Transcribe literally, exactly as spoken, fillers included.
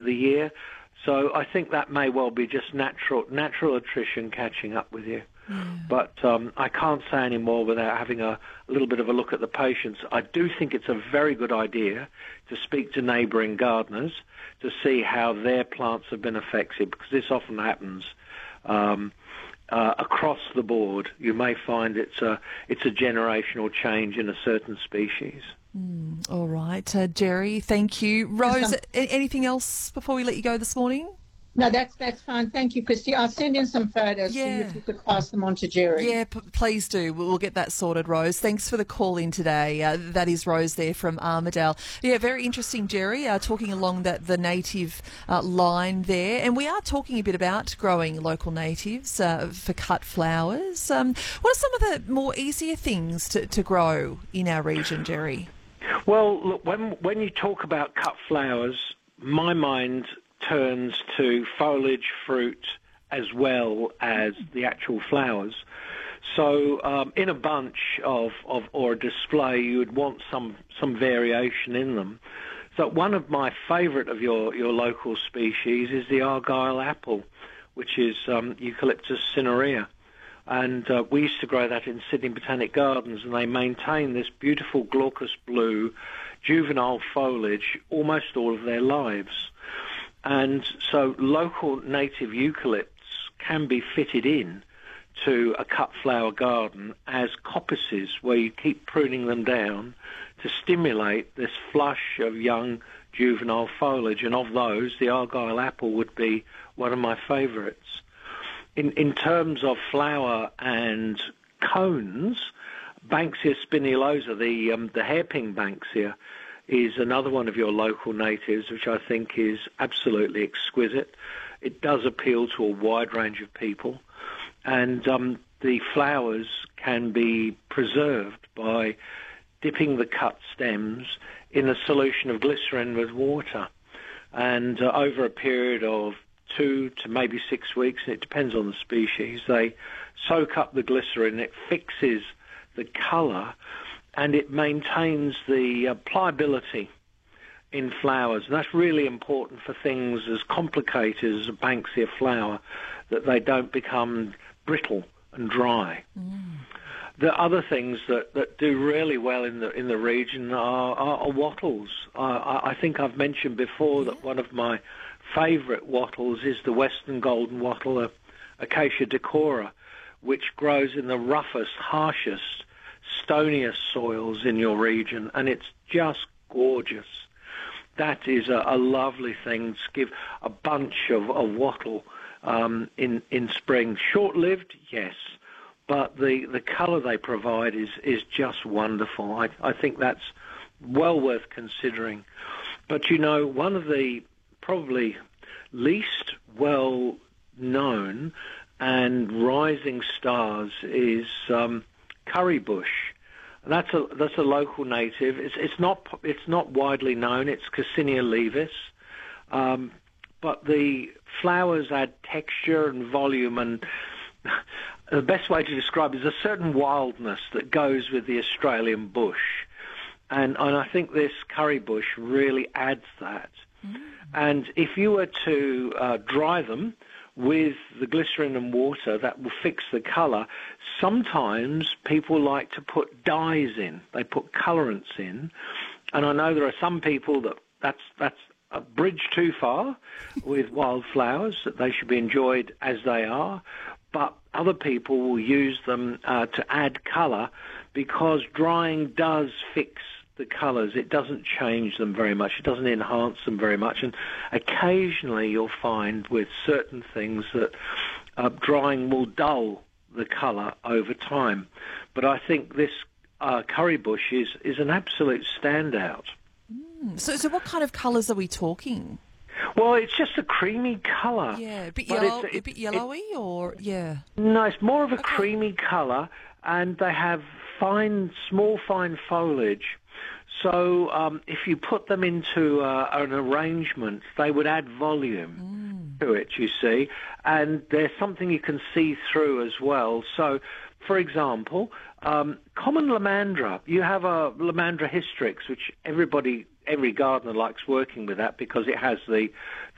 the year. So I think that may well be just natural natural attrition catching up with you. Yeah. But um, I can't say any more without having a, a little bit of a look at the patients. I do think it's a very good idea to speak to neighbouring gardeners to see how their plants have been affected, because this often happens um, uh, across the board. You may find it's a, it's a generational change in a certain species. Mm, all right. Uh, Jerry, thank you. Rose, a- anything else before we let you go this morning? No, that's that's fine. Thank you, Christy. I'll send in some photos to you Yeah. if you could pass them on to Jerry. Yeah, p- please do. We'll, we'll get that sorted, Rose. Thanks for the call in today. Uh, that is Rose there from Armidale. Yeah, very interesting, Jerry, uh, talking along that the native uh, line there. And we are talking a bit about growing local natives uh, for cut flowers. Um, what are some of the more easier things to, to grow in our region, Jerry? Well, look, when when you talk about cut flowers, my mind turns to foliage, fruit, as well as the actual flowers. So um, in a bunch of, of or a display, you would want some, some variation in them. So one of my favourite of your, your local species is the Argyle apple, which is um, Eucalyptus cinerea. And uh, we used to grow that in Sydney Botanic Gardens, and they maintain this beautiful glaucous blue juvenile foliage almost all of their lives. And so local native eucalypts can be fitted in to a cut flower garden as coppices, where you keep pruning them down to stimulate this flush of young juvenile foliage. And of those, the Argyle apple would be one of my favourites. In, in terms of flower and cones, Banksia spinulosa, the, um, the hairpin Banksia, is another one of your local natives, which I think is absolutely exquisite. It does appeal to a wide range of people. And um, the flowers can be preserved by dipping the cut stems in a solution of glycerin with water. And uh, over a period of two to maybe six weeks, and it depends on the species, they soak up the glycerin, it fixes the colour, and it maintains the uh, pliability in flowers. And that's really important for things as complicated as a Banksia flower, that they don't become brittle and dry. Mm. The other things that, that do really well in the in the region are, are, are wattles. I, I think I've mentioned before that one of my favourite wattles is the Western golden wattle, uh, Acacia decora, which grows in the roughest, harshest, stoniest soils in your region, and it's just gorgeous. That is a, a lovely thing to give a bunch of, of wattle um, in in spring. Short-lived, yes, but the, the colour they provide is, is just wonderful. I, I think that's well worth considering. But, you know, one of the probably least well-known and rising stars is um, currybush. That's a that's a local native. It's it's not it's not widely known. It's Cassinia leavis, um, but the flowers add texture and volume, and the best way to describe it is a certain wildness that goes with the Australian bush, and and I think this currybush really adds that. Mm. And if you were to uh, dry them with the glycerin and water, that will fix the colour. Sometimes people like to put dyes in. They put colourants in. And I know there are some people that that's, that's a bridge too far with wildflowers, that they should be enjoyed as they are. But other people will use them uh, to add colour, because drying does fix the colours. It doesn't change them very much. It doesn't enhance them very much. And occasionally you'll find with certain things that uh, drying will dull the colour over time. But I think this uh, currybush is, is an absolute standout. Mm. So, so what kind of colours are we talking? Well, it's just a creamy colour. Yeah, a bit, but yellow, it's- a bit yellowy, it, or, yeah? No, it's more of a Okay. creamy colour, and they have fine, small, fine foliage. So um, if you put them into uh, an arrangement, they would add volume mm. to it, you see. And there's something you can see through as well. So, for example, um, common Lomandra, you have a Lomandra hystrix, which everybody, every gardener likes working with that, because it has the